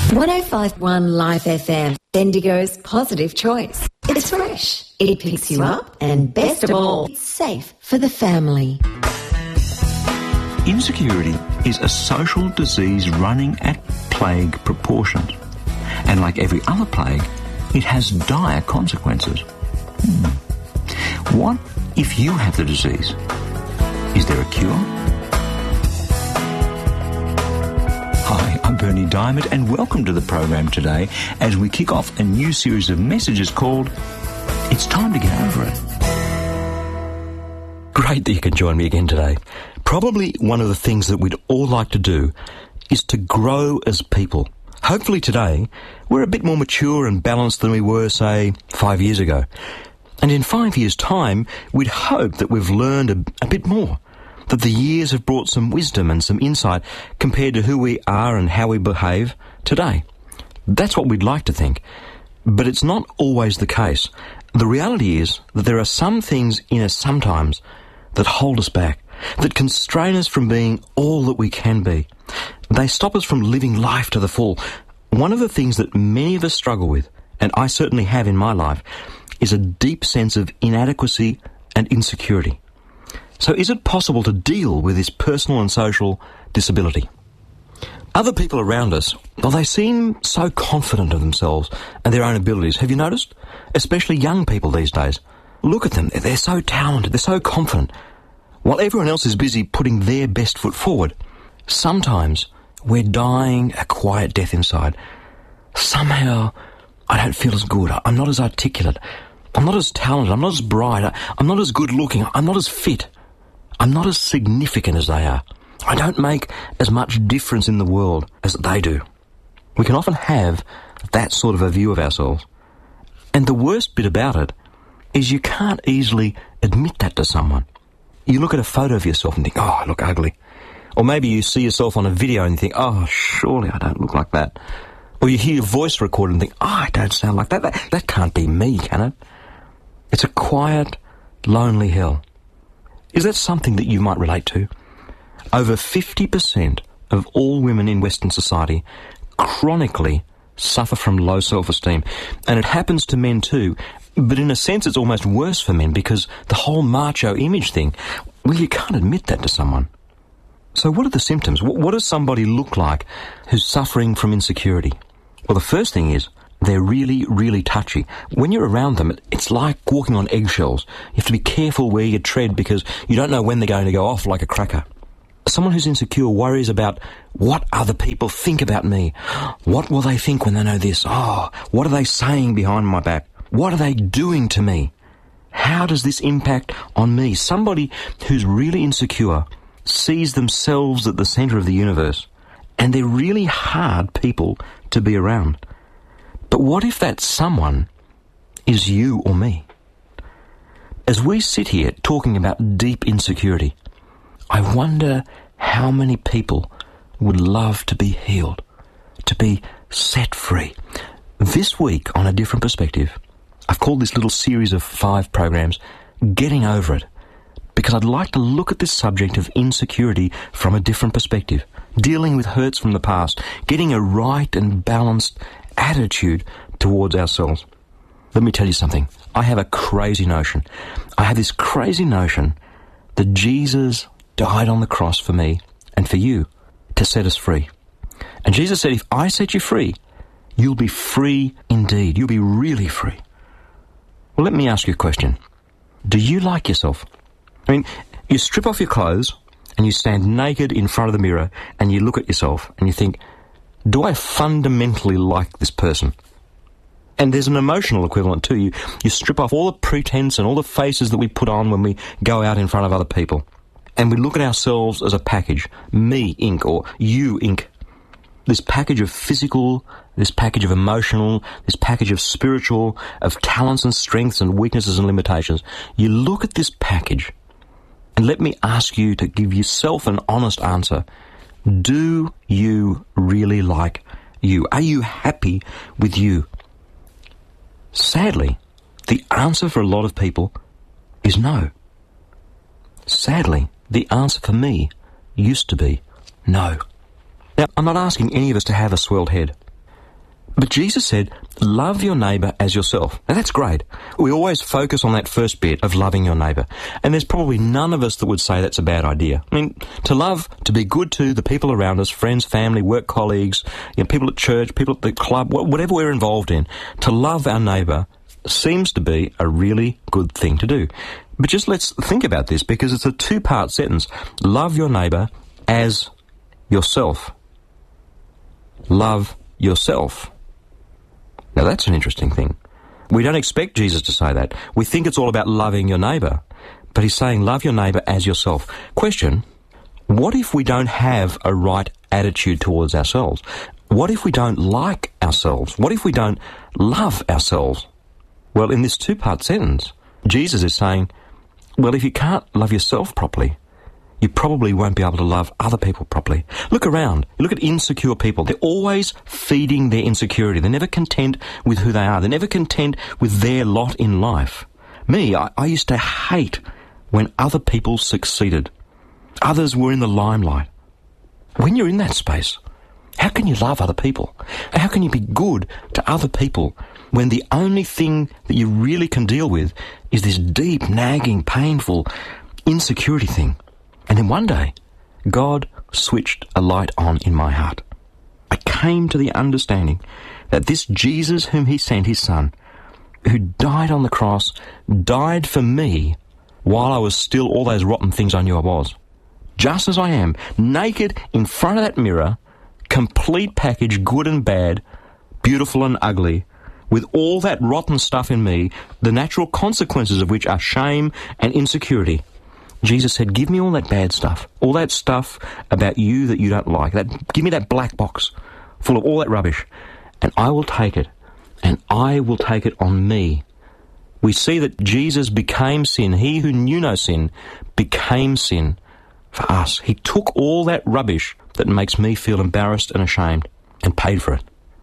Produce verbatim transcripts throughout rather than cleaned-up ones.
one oh five point one Life F M, Bendigo's positive choice. It's fresh, it picks you up, and best of all, it's safe for the family. Insecurity is a social disease running at plague proportions. And like every other plague, it has dire consequences. Hmm. What if you have the disease? Is there a cure? Hi, I'm Bernie Diamond, and welcome to the program today as we kick off a new series of messages called It's Time to Get Over It. Great that you can join me again today. Probably one of the things that we'd all like to do is to grow as people. Hopefully today we're a bit more mature and balanced than we were, say, five years ago. And in five years' time, we'd hope that we've learned a, a bit more, that the years have brought some wisdom and some insight compared to who we are and how we behave today. That's what we'd like to think. But it's not always the case. The reality is that there are some things in us sometimes that hold us back, that constrain us from being all that we can be. They stop us from living life to the full. One of the things that many of us struggle with, and I certainly have in my life, is a deep sense of inadequacy and insecurity. So is it possible to deal with this personal and social disability? Other people around us, well, they seem so confident of themselves and their own abilities. Have you noticed? Especially young people these days. Look at them. They're so talented. They're so confident. While everyone else is busy putting their best foot forward, sometimes we're dying a quiet death inside. Somehow, I don't feel as good. I'm not as articulate. I'm not as talented. I'm not as bright. I'm not as good looking. I'm not as fit. I'm not as significant as they are. I don't make as much difference in the world as they do. We can often have that sort of a view of ourselves. And the worst bit about it is you can't easily admit that to someone. You look at a photo of yourself and think, oh, I look ugly. Or maybe you see yourself on a video and you think, oh, surely I don't look like that. Or you hear your voice recorded and think, oh, I don't sound like that. That, that can't be me, can it? It's a quiet, lonely hell. Is that something that you might relate to? Over fifty percent of all women in Western society chronically suffer from low self-esteem. And it happens to men too. But in a sense, it's almost worse for men because the whole macho image thing, well, you can't admit that to someone. So what are the symptoms? What, what does somebody look like who's suffering from insecurity? Well, the first thing is they're really, really touchy. When you're around them, it's like walking on eggshells. You have to be careful where you tread because you don't know when they're going to go off like a cracker. Someone who's insecure worries about what other people think about me. What will they think when they know this? Oh, what are they saying behind my back? What are they doing to me? How does this impact on me? Somebody who's really insecure sees themselves at the centre of the universe, and they're really hard people to be around. But what if that someone is you or me? As we sit here talking about deep insecurity, I wonder how many people would love to be healed, to be set free. This week, on A Different Perspective, I've called this little series of five programs Getting Over It, because I'd like to look at this subject of insecurity from a different perspective, dealing with hurts from the past, getting a right and balanced attitude towards ourselves. Let me tell you something. I have a crazy notion. I have this crazy notion that Jesus died on the cross for me and for you to set us free. And Jesus said, if I set you free, you'll be free indeed. You'll be really free. Well, let me ask you a question. Do you like yourself? I mean, you strip off your clothes and you stand naked in front of the mirror and you look at yourself and you think, do I fundamentally like this person? And there's an emotional equivalent too. You, you strip off all the pretense and all the faces that we put on when we go out in front of other people. And we look at ourselves as a package. Me, Incorporated, or you, Incorporated. This package of physical, this package of emotional, this package of spiritual, of talents and strengths and weaknesses and limitations. You look at this package, and let me ask you to give yourself an honest answer. Do you really like you? Are you happy with you? Sadly, the answer for a lot of people is no. Sadly, the answer for me used to be no. Now, I'm not asking any of us to have a swelled head. But Jesus said, love your neighbour as yourself. Now that's great. We always focus on that first bit of loving your neighbour. And there's probably none of us that would say that's a bad idea. I mean, to love, to be good to the people around us, friends, family, work colleagues, you know, people at church, people at the club, whatever we're involved in, to love our neighbour seems to be a really good thing to do. But just let's think about this, because it's a two-part sentence. Love your neighbour as yourself. Love yourself. Now that's an interesting thing. We don't expect Jesus to say that. We think it's all about loving your neighbour. But he's saying love your neighbour as yourself. Question, what if we don't have a right attitude towards ourselves? What if we don't like ourselves? What if we don't love ourselves? Well, in this two-part sentence, Jesus is saying, well, if you can't love yourself properly, you probably won't be able to love other people properly. Look around. Look at insecure people. They're always feeding their insecurity. They're never content with who they are. They're never content with their lot in life. Me, I, I used to hate when other people succeeded. Others were in the limelight. When you're in that space, how can you love other people? How can you be good to other people when the only thing that you really can deal with is this deep, nagging, painful insecurity thing? And then one day, God switched a light on in my heart. I came to the understanding that this Jesus whom he sent, his son, who died on the cross, died for me while I was still all those rotten things I knew I was. Just as I am, naked in front of that mirror, complete package, good and bad, beautiful and ugly, with all that rotten stuff in me, the natural consequences of which are shame and insecurity. Jesus said, give me all that bad stuff, all that stuff about you that you don't like. That, give me that black box full of all that rubbish, and I will take it, and I will take it on me. We see that Jesus became sin. He who knew no sin became sin for us. He took all that rubbish that makes me feel embarrassed and ashamed and paid for it.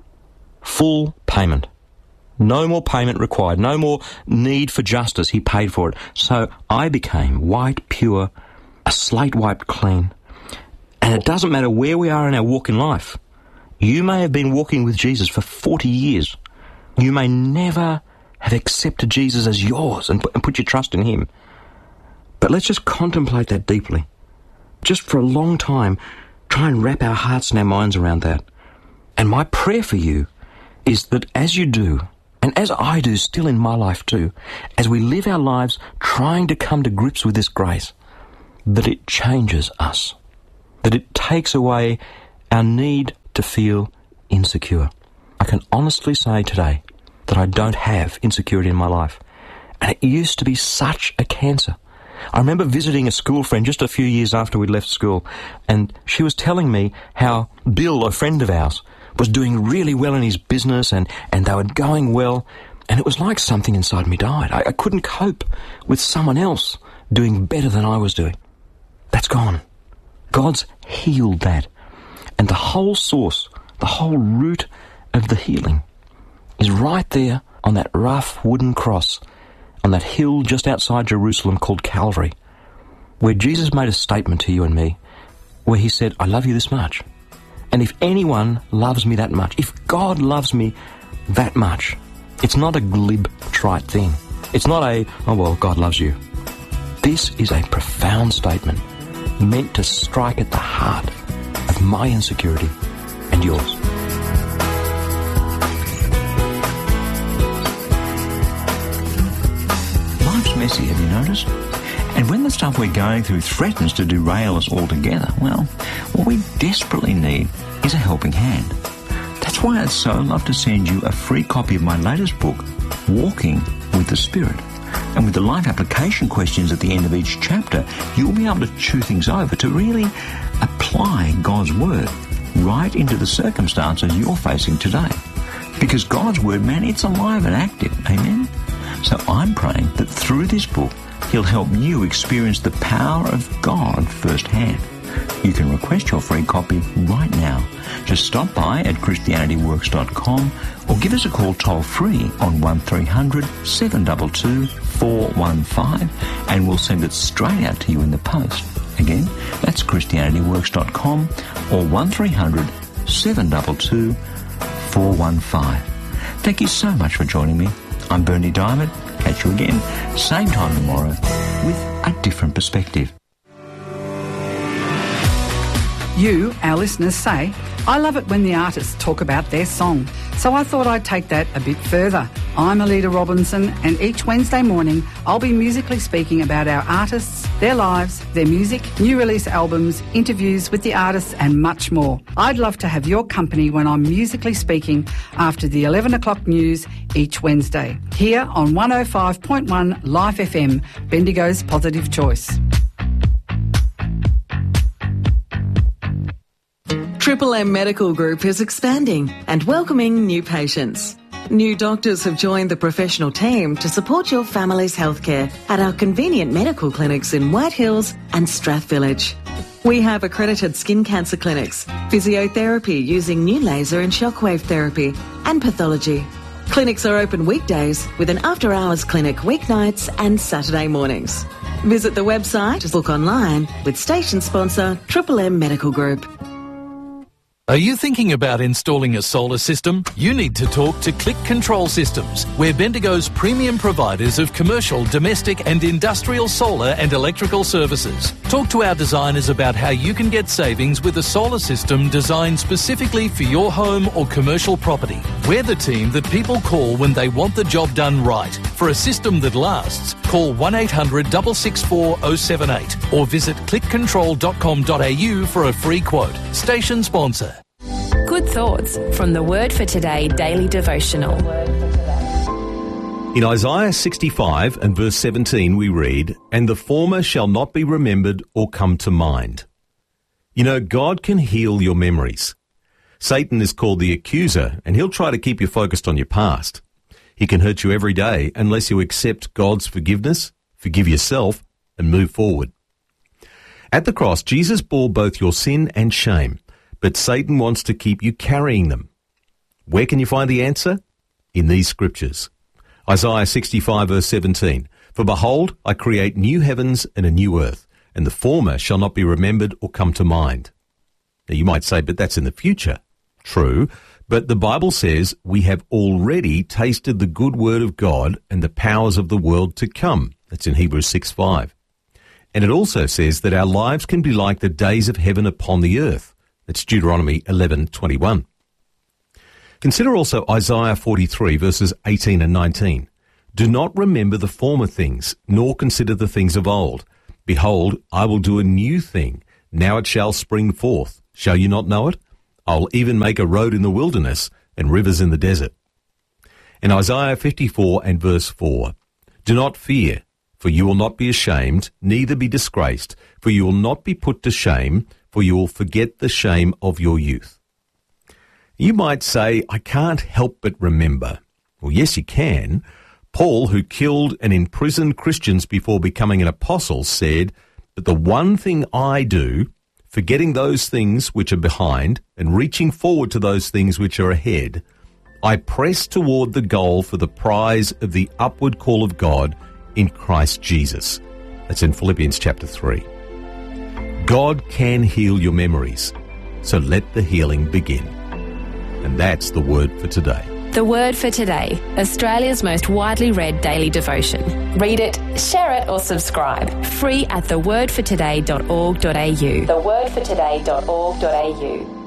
Full payment. No more payment required. No more need for justice. He paid for it. So I became white, pure, a slate wiped clean. And it doesn't matter where we are in our walk in life. You may have been walking with Jesus for forty years. You may never have accepted Jesus as yours and put your trust in him. But let's just contemplate that deeply. Just for a long time, try and wrap our hearts and our minds around that. And my prayer for you is that as you do, and as I do still in my life too, as we live our lives trying to come to grips with this grace, that it changes us, that it takes away our need to feel insecure. I can honestly say today that I don't have insecurity in my life, and it used to be such a cancer. I remember visiting a school friend just a few years after we'd left school, and she was telling me how Bill, a friend of ours, was doing really well in his business, and, and they were going well, and it was like something inside me died. I, I couldn't cope with someone else doing better than I was doing. That's gone. God's healed that. And the whole source, the whole root of the healing is right there on that rough wooden cross on that hill just outside Jerusalem called Calvary, where Jesus made a statement to you and me, where he said, I love you this much. And if anyone loves me that much, if God loves me that much, it's not a glib, trite thing. It's not a, oh, well, God loves you. This is a profound statement meant to strike at the heart of my insecurity and yours. Life's messy, have you noticed? And when the stuff we're going through threatens to derail us altogether, well, what we desperately need is a helping hand. That's why I'd so love to send you a free copy of my latest book, Walking with the Spirit. And with the life application questions at the end of each chapter, you'll be able to chew things over to really apply God's Word right into the circumstances you're facing today. Because God's Word, man, it's alive and active. Amen? So I'm praying that through this book, He'll help you experience the power of God firsthand. You can request your free copy right now. Just stop by at christianity works dot com or give us a call toll free on one three hundred seven two two four one five and we'll send it straight out to you in the post. Again, that's christianity works dot com or one three hundred seven two two four one five. Thank you so much for joining me. I'm Bernie Diamond. Catch you again, same time tomorrow, with a different perspective. You, our listeners, say, I love it when the artists talk about their song. So I thought I'd take that a bit further. I'm Alida Robinson, and each Wednesday morning I'll be musically speaking about our artists, their lives, their music, new release albums, interviews with the artists and much more. I'd love to have your company when I'm musically speaking after the eleven o'clock news each Wednesday, here on one oh five point one Life F M, Bendigo's Positive Choice. Triple M Medical Group is expanding and welcoming new patients. New doctors have joined the professional team to support your family's healthcare at our convenient medical clinics in White Hills and Strathvillage. We have accredited skin cancer clinics, physiotherapy using new laser and shockwave therapy, and pathology. Clinics are open weekdays with an after-hours clinic weeknights and Saturday mornings. Visit the website to book online with station sponsor Triple M Medical Group. Are you thinking about installing a solar system? You need to talk to Click Control Systems. We're Bendigo's premium providers of commercial, domestic and industrial solar and electrical services. Talk to our designers about how you can get savings with a solar system designed specifically for your home or commercial property. We're the team that people call when they want the job done right. For a system that lasts, call one eight hundred, six six four, oh seven eight or visit click control dot com dot a u for a free quote. Station sponsor. Good thoughts from the Word for Today Daily Devotional. In Isaiah sixty-five and verse seventeen we read, "And the former shall not be remembered or come to mind." You know, God can heal your memories. Satan is called the accuser, and he'll try to keep you focused on your past. He can hurt you every day unless you accept God's forgiveness, forgive yourself, and move forward. At the cross, Jesus bore both your sin and shame, but Satan wants to keep you carrying them. Where can you find the answer? In these scriptures. Isaiah sixty-five verse seventeen, "For behold, I create new heavens and a new earth, and the former shall not be remembered or come to mind." Now you might say, but that's in the future. True, but the Bible says we have already tasted the good word of God and the powers of the world to come. That's in Hebrews six five. And it also says that our lives can be like the days of heaven upon the earth. That's Deuteronomy eleven twenty-one. Consider also Isaiah forty-three verses eighteen and nineteen. "Do not remember the former things, nor consider the things of old. Behold, I will do a new thing. Now it shall spring forth. Shall you not know it? I will even make a road in the wilderness and rivers in the desert." In Isaiah fifty-four and verse four, "Do not fear, for you will not be ashamed, neither be disgraced, for you will not be put to shame, for you will forget the shame of your youth." You might say, I can't help but remember. Well, yes, you can. Paul, who killed and imprisoned Christians before becoming an apostle, said, "But the one thing I do, forgetting those things which are behind and reaching forward to those things which are ahead, I press toward the goal for the prize of the upward call of God in Christ Jesus." That's in Philippians chapter three. God can heal your memories, so let the healing begin. And that's the Word for Today. The Word for Today, Australia's most widely read daily devotion. Read it, share it or subscribe. Free at the word for today dot org dot a u. the word for today dot org dot a u.